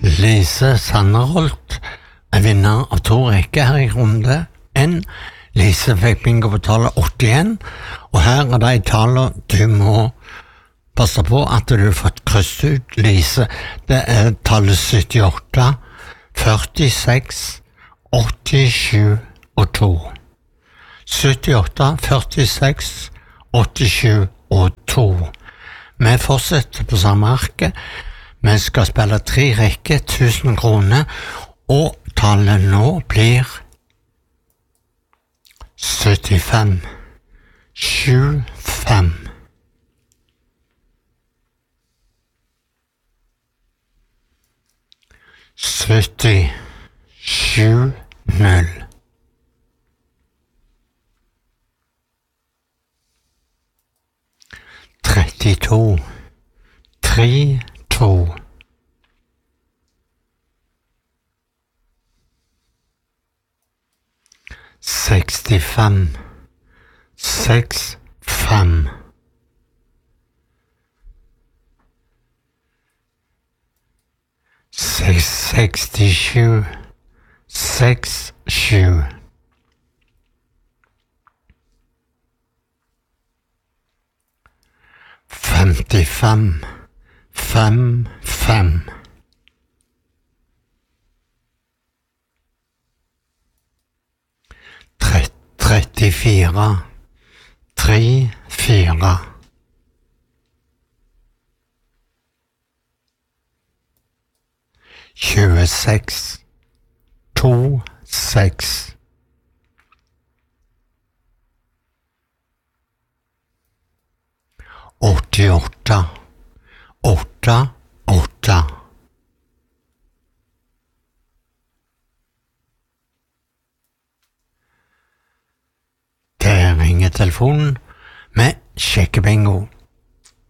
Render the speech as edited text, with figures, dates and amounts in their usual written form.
Lise Sanderholt er vinner av 2 rekker her i runde 1. Lise fikk bingo på tallet 81, og her er de tallene du må passe på at du har fått kryss ut. Lise, det er tallet 78, 46, 87 og 2. 78, 46, 87 og 2. Vi fortsetter på samme arket. Vi skal spille 3 rekker, 1000 kroner, og tallet nå blir 75, 75. 70, 7, 0. 32, 3, 2. 65, 6, 5. 67, 6, 7. 55, 5, 5. 34, 3, 4. 26, 2, 6. 88, 8, 8. 'Det ringer telefonen med sjekkebingo'.